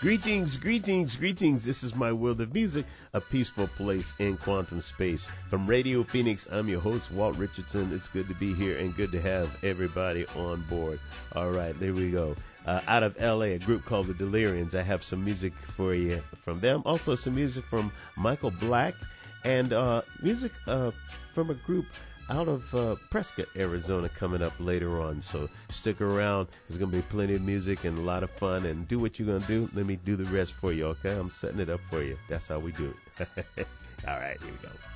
Greetings, greetings, greetings. This is my world of music, a peaceful place in quantum space. From Radio Phoenix, I'm your host, Walt Richardson. It's good to be here and good to have everybody on board. All right, there we go. Out of L.A., a group called the Delirians. I have some music for you from them. Also, some music from Michael Black and music from a group out of Prescott, Arizona, coming up later on. So stick around. There's going to be plenty of music and a lot of fun. And do what you're going to do. Let me do the rest for you, okay? I'm setting it up for you. That's how we do it. All right, here we go.